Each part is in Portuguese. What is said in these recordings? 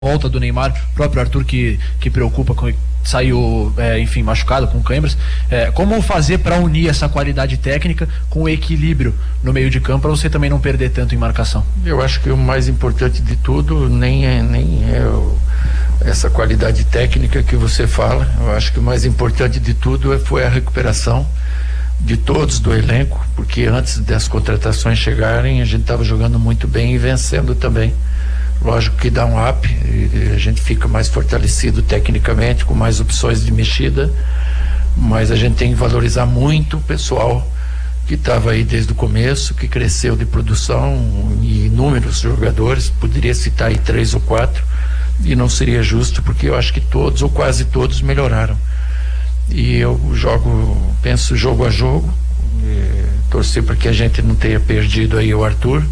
volta do Neymar, o próprio Arthur que preocupa com saiu, enfim, machucado com câimbras. Como fazer para unir essa qualidade técnica com o equilíbrio no meio de campo para você também não perder tanto em marcação? Eu acho que o mais importante de tudo nem é essa qualidade técnica que você fala. Eu acho que o mais importante de tudo foi a recuperação de todos do elenco, porque antes das contratações chegarem a gente estava jogando muito bem e vencendo também. Lógico que dá um up, a gente fica mais fortalecido tecnicamente, com mais opções de mexida, mas a gente tem que valorizar muito o pessoal que estava aí desde o começo, que cresceu de produção, e inúmeros jogadores, poderia citar aí 3 ou 4, e não seria justo, porque eu acho que todos ou quase todos melhoraram. E eu penso jogo a jogo, torcer para que a gente não tenha perdido aí o Arthur.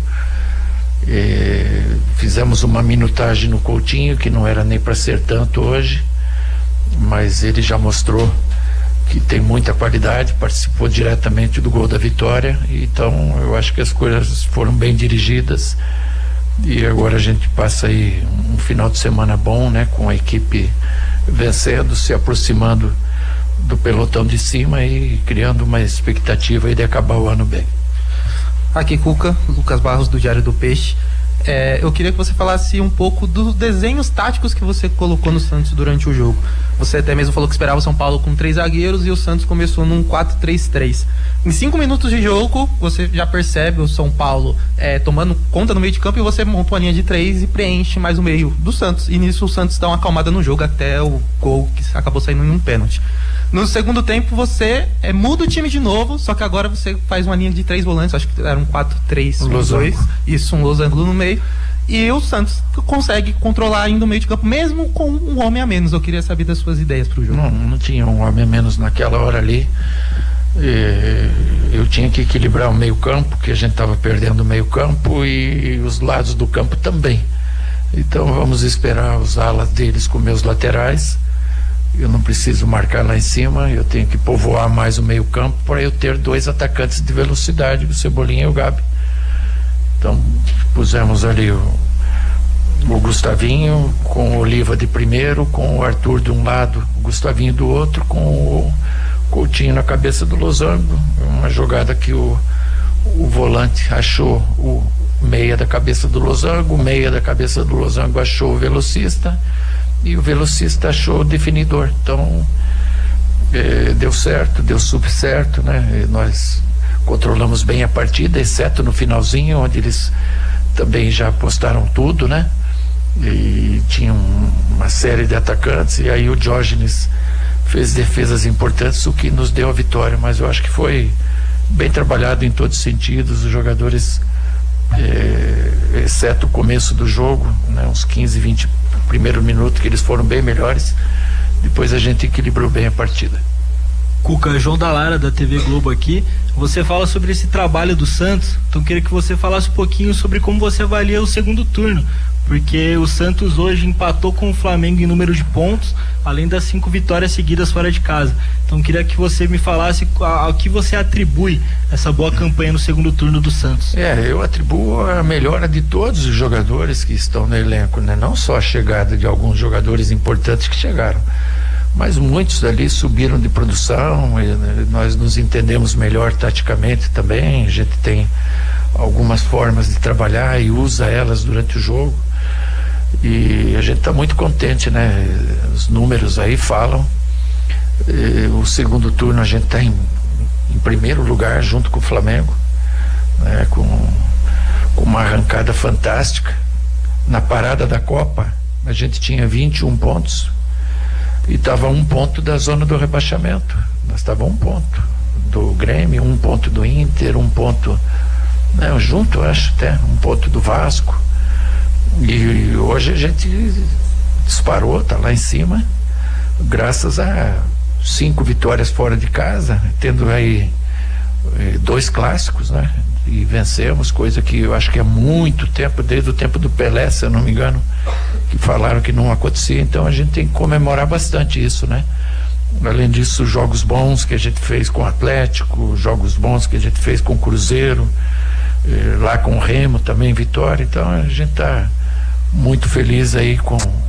Fizemos uma minutagem no Coutinho que não era nem para ser tanto hoje, mas ele já mostrou que tem muita qualidade, participou diretamente do gol da vitória, então eu acho que as coisas foram bem dirigidas e agora a gente passa aí um final de semana bom, né, com a equipe vencendo, se aproximando do pelotão de cima e criando uma expectativa aí de acabar o ano bem. Aqui, Cuca, Lucas Barros do Diário do Peixe. Eu queria que você falasse um pouco dos desenhos táticos que você colocou no Santos durante o jogo. Você até mesmo falou que esperava o São Paulo com 3 zagueiros e o Santos começou num 4-3-3. Em 5 minutos de jogo, você já percebe o São Paulo tomando conta no meio de campo e você monta uma linha de 3 e preenche mais o meio do Santos. E nisso o Santos dá uma acalmada no jogo até o gol que acabou saindo em um pênalti. No segundo tempo você muda o time de novo, só que agora você faz uma linha de 3 volantes, acho que era um 4-3-1-2, isso, um losango no meio, e o Santos consegue controlar ainda o meio de campo, mesmo com um homem a menos. Eu queria saber das suas ideias pro jogo. Não tinha um homem a menos naquela hora ali. Eu tinha que equilibrar o meio campo, que a gente estava perdendo o meio campo e os lados do campo também. Então vamos esperar os alas deles com meus laterais. Eu não preciso marcar lá em cima, eu tenho que povoar mais o meio campo para eu ter 2 atacantes de velocidade, o Cebolinha e o Gabi. Então pusemos ali o Gustavinho com o Oliva de primeiro, com o Arthur de um lado, o Gustavinho do outro, com o Coutinho na cabeça do losango. Uma jogada que o volante achou o meia da cabeça do losango, o meia da cabeça do losango achou o velocista e o velocista achou o definidor. Então deu certo, deu super certo, né? Nós controlamos bem a partida, exceto no finalzinho, onde eles também já apostaram tudo, né? E tinha uma série de atacantes, e aí o Diógenes fez defesas importantes, o que nos deu a vitória. Mas eu acho que foi bem trabalhado em todos os sentidos. Os jogadores, exceto o começo do jogo, né, uns 15, 20 primeiro minuto, que eles foram bem melhores. Depois a gente equilibrou bem a partida. Cuca, João da Lara da TV Globo aqui. Você fala sobre esse trabalho do Santos, então queria que você falasse um pouquinho sobre como você avalia o segundo turno, porque o Santos hoje empatou com o Flamengo em número de pontos, além das 5 vitórias seguidas fora de casa. Então queria que você me falasse ao que você atribui essa boa campanha no segundo turno do Santos. Eu atribuo a melhora de todos os jogadores que estão no elenco, né? Não só a chegada de alguns jogadores importantes que chegaram, mas muitos ali subiram de produção, e nós nos entendemos melhor taticamente também. A gente tem algumas formas de trabalhar e usa elas durante o jogo, e a gente está muito contente, né? Os números aí falam. O segundo turno a gente está em primeiro lugar junto com o Flamengo, né? Com uma arrancada fantástica. Na parada da Copa a gente tinha 21 pontos e estava 1 ponto da zona do rebaixamento. Nós estava 1 ponto do Grêmio, 1 ponto do Inter, 1 ponto, né, junto, acho até 1 ponto do Vasco. E hoje a gente disparou, tá lá em cima, graças a 5 vitórias fora de casa, tendo aí 2 clássicos, né? E vencemos, coisa que eu acho que há muito tempo, desde o tempo do Pelé, se eu não me engano, que falaram que não acontecia. Então a gente tem que comemorar bastante isso, né? Além disso, jogos bons que a gente fez com o Atlético, jogos bons que a gente fez com o Cruzeiro, lá com o Remo também, vitória. Então a gente tá muito feliz aí com